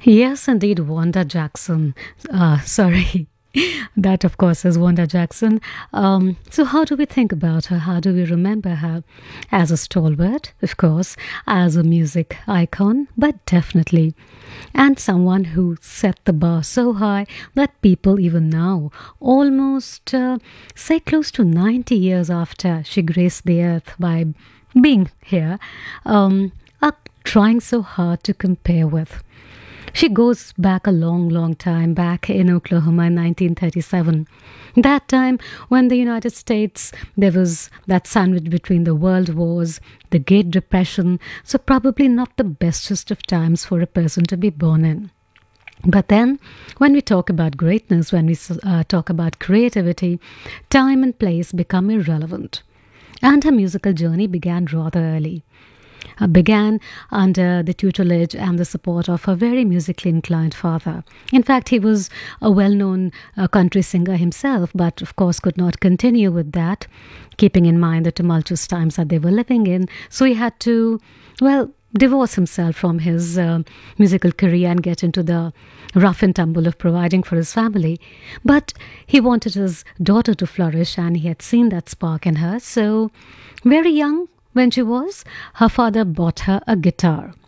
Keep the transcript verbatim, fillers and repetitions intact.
Yes, indeed, Wanda Jackson. Uh, sorry. That, of course, is Wanda Jackson. Um, so, how do we think about her? How do we remember her? As a stalwart, of course, as a music icon, but definitely. And someone who set the bar so high that people, even now, almost uh, say close to ninety years after she graced the earth by being here, um, are trying so hard to compare with. She goes back a long, long time, back in Oklahoma in nineteen thirty-seven. That time when the United States, there was that sandwich between the world wars, the Great Depression, so probably not the bestest of times for a person to be born in. But then, when we talk about greatness, when we uh, talk about creativity, time and place become irrelevant. And her musical journey began rather early uh, began under the tutelage and the support of her very musically inclined father. In fact, he was a well known uh, country singer himself, but of course could not continue with that, keeping in mind the tumultuous times that they were living in. So he had to, well, divorce himself from his uh, musical career and get into the rough and tumble of providing for his family. But he wanted his daughter to flourish, and he had seen that spark in her. So, very young when she was, her father bought her a guitar.